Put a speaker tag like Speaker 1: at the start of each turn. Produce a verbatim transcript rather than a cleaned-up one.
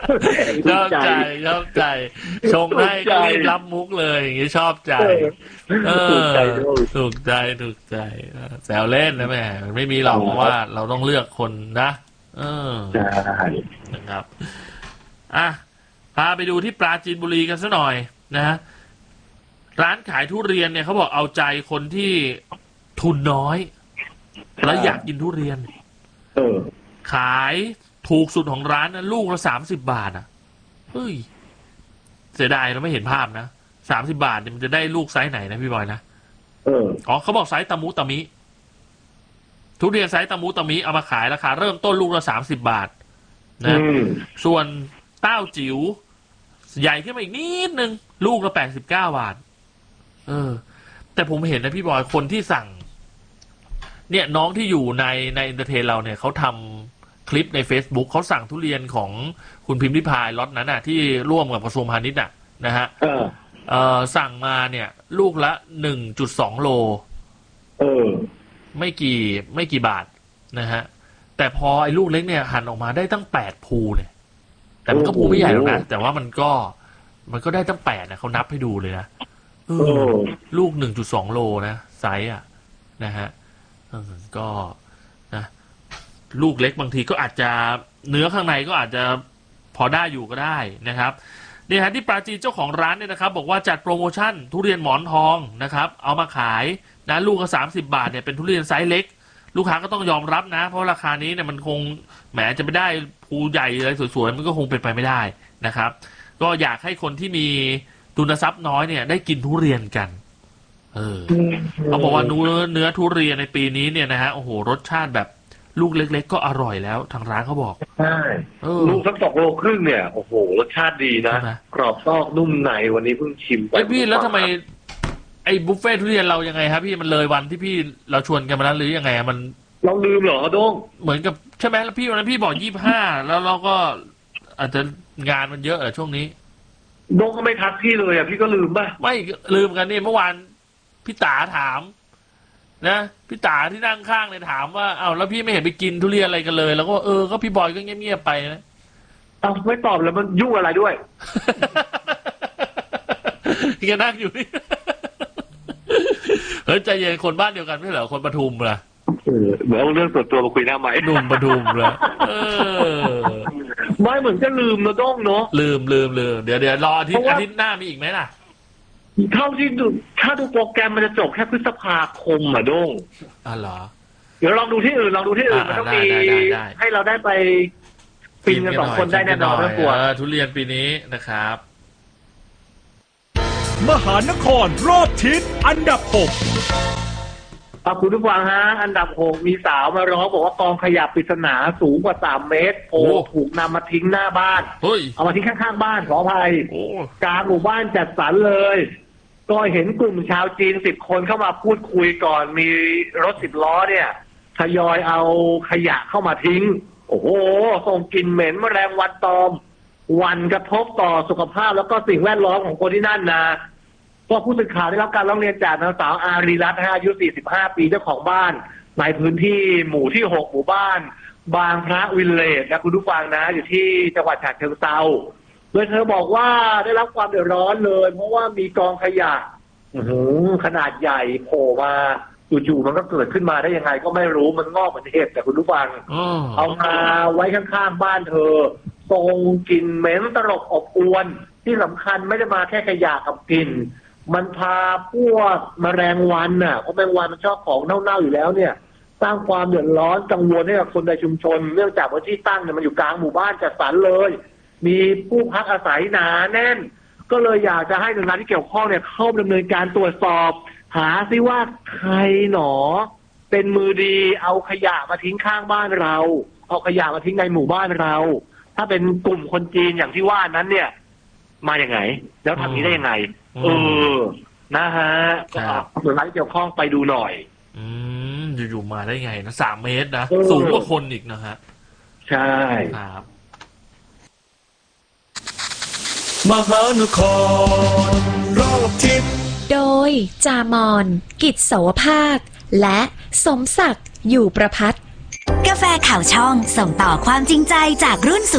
Speaker 1: ชอบใจชอบใจชงให้ก็รีบรับมุกเลยอย่างนี้ชอบใจเออถูกใจถูกใจถูกใจแซวเล่นนะแม่มันไม่มีหรอกเพราะว่าเราต้องเลือกคนนะเออใช่นะครับอ่ะพาไปดูที่ปราจีนบุรีกันซะหน่อยนะฮะร้านขายทุเรียนเนี่ยเขาบอกเอาใจคนที่ทุนน้อยแล้วอยากกินทุเรียนเออขายถูกสุดของร้านนะลูกละสามสิบบาทอ่ะเฮ้ยเสียดายเราไม่เห็นภาพนะสามสิบบาทมันจะได้ลูกไซส์ไหนนะพี่บอยนะเอออ๋อเขาบอกไซส์ตะมุตะมิทุเรียนไซส์ตะมุตะมิเอามาขายราคาเริ่มต้นลูกละสามสิบบาทนะส่วนเต้าจิ๋วใหญ่ขึ้นมาอีกนิดนึงลูกละแปดสิบเก้าบาทเออแต่ผมเห็นนะพี่บอยคนที่สั่งเนี่ยน้องที่อยู่ในในอินเตอร์เทนเราเนี่ยเขาทำคลิปใน Facebook เขาสั่งทุเรียนของคุณพิมพ์ริพายล็อตนั้นน่ะที่ร่วมกับกระทรวงพาณิชย์น่ะนะฮะเออเออสั่งมาเนี่ยลูกละหนึ่งจุดสองโลเออไม่กี่ไม่กี่บาทนะฮะแต่พอไอ้ลูกเล็กเนี่ยหั่นออกมาได้ตั้งแปดภูเนี่ยแต่มันก็ภูไม่ใหญ่หรอกนะแต่ว่ามันก็มันก็ได้ตั้งแปดนะเขานับให้ดูเลยนะเออลูกหนึ่งจุดสองโลนะไซส์อ่ะนะฮะก็นะลูกเล็กบางทีก็อาจจะเนื้อข้างในก็อาจจะพอได้อยู่ก็ได้นะครับนี่ฮะที่ปราจีนเจ้าของร้านเนี่ยนะครับบอกว่าจัดโปรโมชั่นทุเรียนหมอนทองนะครับเอามาขายนะลูกละสามสิบบาทเนี่ยเป็นทุเรียนไซส์เล็กลูกค้าก็ต้องยอมรับนะเพราะราคานี้เนี่ยมันคงแหมจะไม่ได้ภูใหญ่อะไรสวยๆมันก็คงเป็นไปไม่ได้นะครับก็อยากให้คนที่มีทุนทรัพย์น้อยเนี่ยได้กินทุเรียนกันเออเขาบอกว่าเนื้อเนื้อทุเรียนในปีนี้เนี่ยนะฮะโอ้โหรสชาติแบบลูกเล็กๆก็อร่อยแล้วทางร้านเขาบอก
Speaker 2: ใช่ลูกสักสองโลครึ่งเนี่ยโอ้โหรสชาติดีนะกรอบนอกนุ่มในวันนี้เพิ่งชิมไป
Speaker 1: พี่แล้วทำไมไอ้บุฟเฟ่ทุเรียนเรายังไงครับพี่มันเลยวันที่พี่เราชวนกันมาแล้วหรือยังไงมัน
Speaker 2: เราลืมเหรอด้ง
Speaker 1: เหมือนกับใช่ไหมแล้วพี่วันนั้นพี่บอกยี่สิบห้าแล้วเราก็อาจจะงานมันเยอะเหรอช่วงนี้
Speaker 2: ด้งก็ไม่ทักพี่เลยอ่ะพี่ก็ลืมป่ะ
Speaker 1: ไม่ลืมกันนี่เมื่อวานพี่ต๋าถามนะพี่ต๋าที่นั่งข้างเลยถามว่าอ้าวแล้วพี่ไม่เห็นไปกินทุเรียนอะไรกันเลยแล้วก็เออก็พี่บอยก็เงียบๆไปนะ
Speaker 2: อ้าวไม่ตอบแล้วมันยุ่งอะไรด้วย
Speaker 1: ที่แกนั่งอยู่นี่เฮ้ยใจเย็นคนบ้านเดียวกันไม่เหรอคนปทุมล่ะ
Speaker 2: เหมือนเอาเรื่องส่วนตัวมาคุยหน้าไมค์
Speaker 1: หนุ่มปทุมล่ะเออ
Speaker 2: ไม่เหมือนจะลืมนะด้งเนาะ
Speaker 1: ลืมลืมลืมเดี๋ยวเดี๋ยวรออาทิตย์อาทิตย์หน้ามีอีกไหมล่ะ
Speaker 2: เท่าที่ดูถ้าดูโปรแกรมมันจะจบแค่พฤษภาคมอ่ะด้ง
Speaker 1: อ๋อเหรอ
Speaker 2: เดี๋ยวลองดูที่อื่นลองดูที่อื่นมันต้องมีให้เราได้ไปปีนกันสองคนได้แน่นอนไม่กลัว
Speaker 1: ทุเรียนปีนี้นะครับ
Speaker 3: มหานครรอบทิศอันดับหก
Speaker 2: คุณผู้ฟังฮะอันดับหกมีสาวมาร้องบอกว่ากองขยะปริศนาสูงกว่าสามเมตรโอ้ถูกนำมาทิ้งหน้าบ้านเอามาทิ้งข้างๆบ้านขออภัยกลางหมู่บ้านจัดสรรเลยก็เห็นกลุ่มชาวจีนสิบคนเข้ามาพูดคุยก่อนมีรถสิบล้อเนี่ยทยอยเอาขยะเข้ามาทิ้งโอ้โหส่งกลิ่นเหม็นแมลงวันตอมวันกระทบต่อสุขภาพแล้วก็สิ่งแวดล้อมของคนที่นั่นนะก็ผู้สื่อข่าวได้รับการร้องเรียนจากนางสาวอารีรัตน์อายุสี่สิบห้าปีเจ้าของบ้านในพื้นที่หมู่ที่หกหมู่บ้านบางพระวิลเลจนะคุณผู้ฟังนะอยู่ที่จังหวัดฉะเชิงเทราโดยเธอบอกว่าได้รับความเดือดร้อนเลยเพราะว่ามีกองขยะขนาดใหญ่โผล่มาจู่ๆมันก็เกิดขึ้นมาได้ยังไงก็ไม่รู้มันงอกเหมือนเห็บแต่คุณผู้ฟังเอามาไว้ข้างๆบ้านเธอส่งกลิ่นเหม็นตลบอบอวนที่สำคัญไม่ได้มาแค่ขยะกับกลิ่นมันพาพวกแมลงวันน่ะเพราะแมลงวันมันชอบของเน่าๆอยู่แล้วเนี่ยสร้างความเดือดร้อนกังวลให้กับคนในชุมชนเนื่องจากว่าที่ตั้งเนี่ยมันอยู่กลางหมู่บ้านจัดสรรเลยมีผู้พักอาศัยหนาแน่นก็เลยอยากจะให้หน่วยงานที่เกี่ยวข้องเนี่ยเข้าดำเนินการตรวจสอบหาซิว่าใครหนอเป็นมือดีเอาขยะมาทิ้งข้างบ้านเราเอาขยะมาทิ้งในหมู่บ้านเราถ้าเป็นกลุ่มคนจีนอย่างที่ว่านั้นเนี่ยมาอย่างไงแล้วทำนี้ได้ยังไงเออนะฮะก็หน่วยงานที่เกี่ยวข้องไปดูหน่อย
Speaker 1: อืมอยู่ๆมาได้ไงนะสามเมตรนะสูงกว่าคนอีกนะฮะ
Speaker 2: ใช่
Speaker 1: ครับ
Speaker 3: มหานครรอบทิศ
Speaker 4: โดยจามอนกิจเสาวภาคและสมศักดิ์อยู่ประภัตร
Speaker 5: กาแฟข่าวช่องส่งต่อความจริงใจจากรุ่นสู่